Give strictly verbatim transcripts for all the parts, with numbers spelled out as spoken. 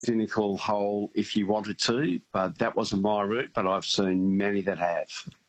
cynical whole if you wanted to, but that wasn't my route, but I've seen many that have.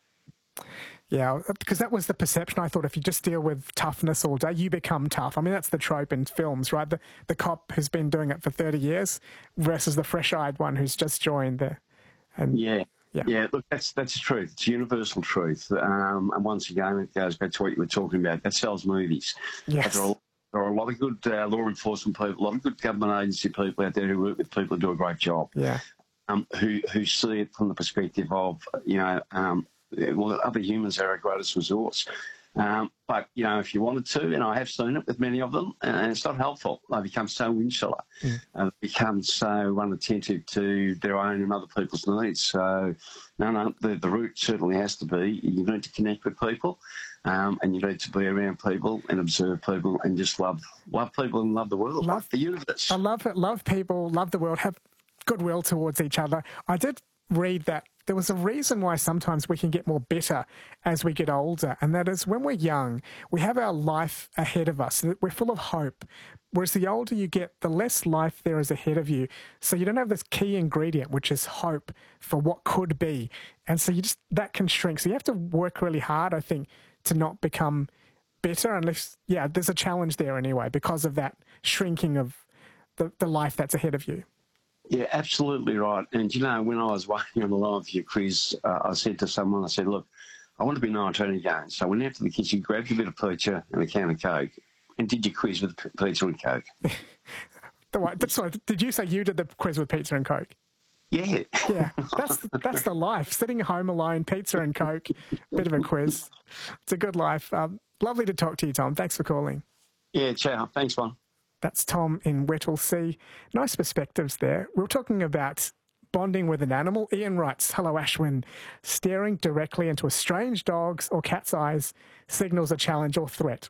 Yeah, because that was the perception. I thought if you just deal with toughness all day, you become tough. I mean, that's the trope in films, right? The the cop who's been doing it for thirty years versus the fresh-eyed one who's just joined there. And yeah, yeah, yeah. Look, that's that's the truth. It's universal truth. Um, and once again, it goes back to what you were talking about. That sells movies. yes. There are, there are a lot of good uh, law enforcement people, a lot of good government agency people out there who work with people who do a great job. Yeah. Um, who who see it from the perspective of, you know, um, well, other humans are our greatest resource. Um, but, you know, if you wanted to, and I have seen it with many of them, and it's not helpful. They become so insular. Mm. Uh, they become so unattentive to their own and other people's needs. So, no, no, the, the route certainly has to be you need to connect with people, um, and you need to be around people and observe people and just love love people and love the world, love the universe. I love it. Love people, love the world, have goodwill towards each other. I did read that there was a reason why sometimes we can get more bitter as we get older, and that is when we're young, we have our life ahead of us. We're full of hope, whereas the older you get, the less life there is ahead of you. So you don't have this key ingredient, which is hope for what could be. And so you just that can shrink. So you have to work really hard, I think, to not become bitter unless, yeah, there's a challenge there anyway because of that shrinking of the, the life that's ahead of you. Yeah, absolutely right. And, you know, when I was waiting on the line for your quiz, uh, I said to someone, I said, look, I want to be nineteen again. So I went out to the kitchen, grabbed a bit of pizza and a can of Coke and did your quiz with pizza and Coke. Sorry, did you say you did the quiz with pizza and Coke? Yeah. Yeah, that's that's the life. Sitting home alone, pizza and Coke, bit of a quiz. It's a good life. Um, lovely to talk to you, Tom. Thanks for calling. Yeah, ciao. Thanks, man. That's Tom in Whittlesea. Nice perspectives there. We were talking about bonding with an animal. Ian writes, hello, Ashwin. Staring directly into a strange dog's or cat's eyes signals a challenge or threat.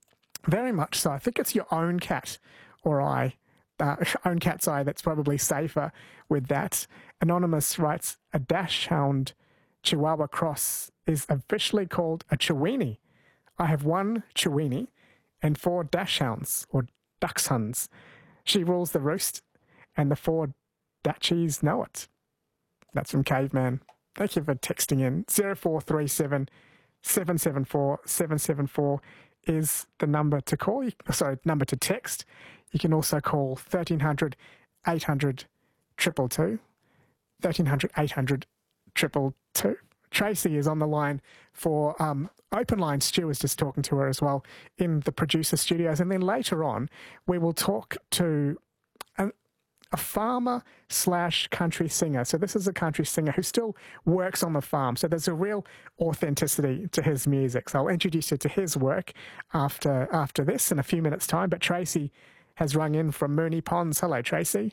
Very much so. I think it's your own cat or eye, uh, own cat's eye that's probably safer with that. Anonymous writes, a dachshund Chihuahua cross is officially called a Chiweenie. I have one Chiweenie and four dachshunds or dachshunds. She rules the roost, and the four Dutchies know it. That's from Caveman. Thank you for texting in. zero four three seven, seven seven four, seven seven four is the number to call. You, sorry, number to text. You can also call thirteen hundred, eight hundred, two two two. thirteen hundred, eight hundred, two two two. Tracy is on the line for um, Open Line. Stu was just talking to her as well in the producer studios. And then later on, we will talk to an, a farmer slash country singer. So this is a country singer who still works on the farm. So there's a real authenticity to his music. So I'll introduce you to his work after after this in a few minutes' time. But Tracy has rung in from Moonee Ponds. Hello, Tracy.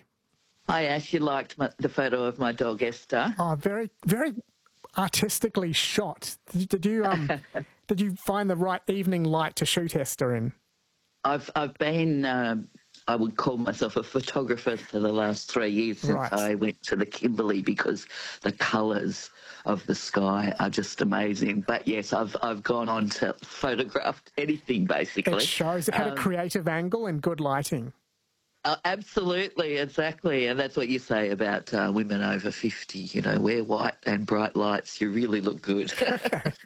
I actually liked my, the photo of my dog Esther. Oh, very, very artistically shot. Did, did you um did you find the right evening light to shoot Esther in? I've I've been um, I would call myself a photographer for the last three years since Right. I went to the Kimberley because the colours of the sky are just amazing. But yes, I've I've gone on to photograph anything basically. It shows it had Um, a creative angle and good lighting. Uh, absolutely, exactly. And that's what you say about uh, women over fifty. You know, wear white and bright lights. You really look good.